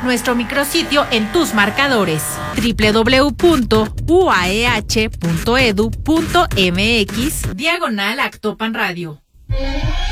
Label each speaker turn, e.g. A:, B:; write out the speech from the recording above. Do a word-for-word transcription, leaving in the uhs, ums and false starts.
A: nuestro micrositio en tus marcadores doble u doble u doble u punto u a e h punto e d u punto m x diagonal Actopan Radio.